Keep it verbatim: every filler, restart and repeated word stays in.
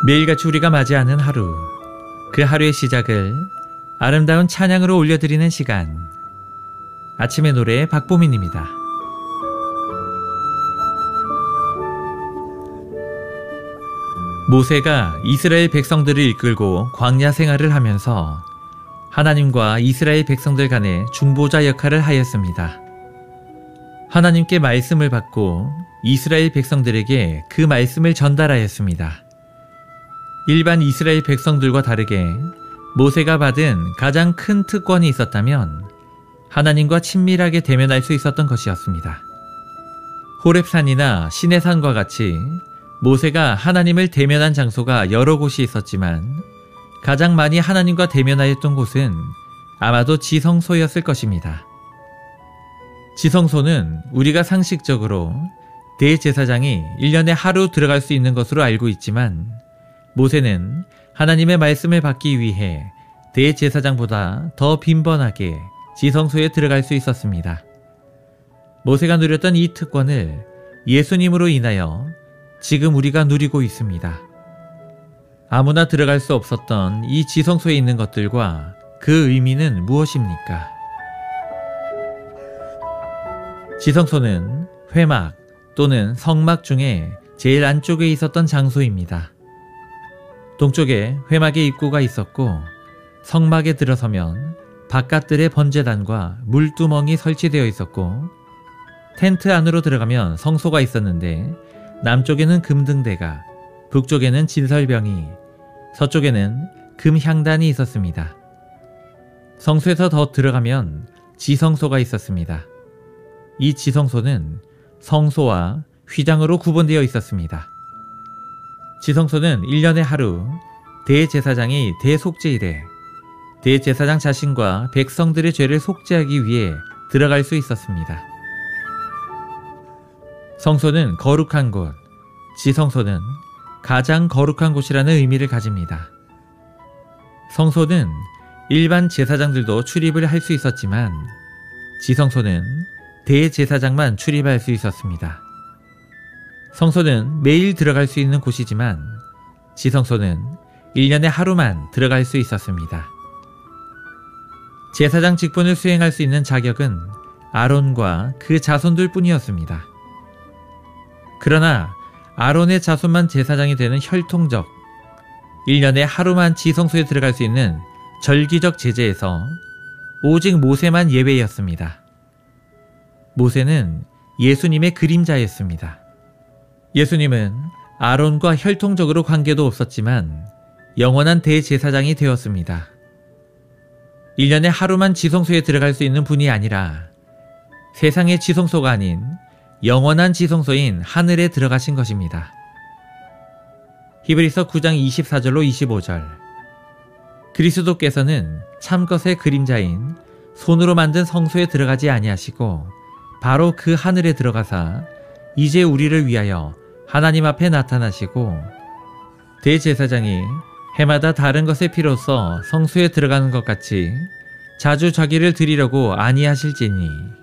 매일같이 우리가 맞이하는 하루, 그 하루의 시작을 아름다운 찬양으로 올려드리는 시간, 아침의 노래 박보민입니다. 모세가 이스라엘 백성들을 이끌고 광야 생활을 하면서 하나님과 이스라엘 백성들 간의 중보자 역할을 하였습니다. 하나님께 말씀을 받고 이스라엘 백성들에게 그 말씀을 전달하였습니다. 일반 이스라엘 백성들과 다르게 모세가 받은 가장 큰 특권이 있었다면 하나님과 친밀하게 대면할 수 있었던 것이었습니다. 호렙산이나 시내산과 같이 모세가 하나님을 대면한 장소가 여러 곳이 있었지만 가장 많이 하나님과 대면하였던 곳은 아마도 지성소였을 것입니다. 지성소는 우리가 상식적으로 대제사장이 일 년에 하루 들어갈 수 있는 것으로 알고 있지만 모세는 하나님의 말씀을 받기 위해 대제사장보다 더 빈번하게 지성소에 들어갈 수 있었습니다. 모세가 누렸던 이 특권을 예수님으로 인하여 지금 우리가 누리고 있습니다. 아무나 들어갈 수 없었던 이 지성소에 있는 것들과 그 의미는 무엇입니까? 지성소는 회막 또는 성막 중에 제일 안쪽에 있었던 장소입니다. 동쪽에 회막의 입구가 있었고 성막에 들어서면 바깥들의 번제단과 물두멍이 설치되어 있었고 텐트 안으로 들어가면 성소가 있었는데 남쪽에는 금등대가, 북쪽에는 진설병이, 서쪽에는 금향단이 있었습니다. 성소에서 더 들어가면 지성소가 있었습니다. 이 지성소는 성소와 휘장으로 구분되어 있었습니다. 지성소는 일 년에 하루 대제사장이 대속죄일에 대제사장 자신과 백성들의 죄를 속죄하기 위해 들어갈 수 있었습니다. 성소는 거룩한 곳, 지성소는 가장 거룩한 곳이라는 의미를 가집니다. 성소는 일반 제사장들도 출입을 할 수 있었지만 지성소는 대제사장만 출입할 수 있었습니다. 성소는 매일 들어갈 수 있는 곳이지만 지성소는 일 년에 하루만 들어갈 수 있었습니다. 제사장 직분을 수행할 수 있는 자격은 아론과 그 자손들 뿐이었습니다. 그러나 아론의 자손만 제사장이 되는 혈통적, 일 년에 하루만 지성소에 들어갈 수 있는 절기적 제재에서 오직 모세만 예외였습니다. 모세는 예수님의 그림자였습니다. 예수님은 아론과 혈통적으로 관계도 없었지만 영원한 대제사장이 되었습니다. 일 년에 하루만 지성소에 들어갈 수 있는 분이 아니라 세상의 지성소가 아닌 영원한 지성소인 하늘에 들어가신 것입니다. 히브리서 구 장 이십사 절로 이십오 절. 그리스도께서는 참것의 그림자인 손으로 만든 성소에 들어가지 아니하시고 바로 그 하늘에 들어가사 이제 우리를 위하여 하나님 앞에 나타나시고 대제사장이 해마다 다른 것의 피로써 성소에 들어가는 것 같이 자주 자기를 드리려고 아니하실지니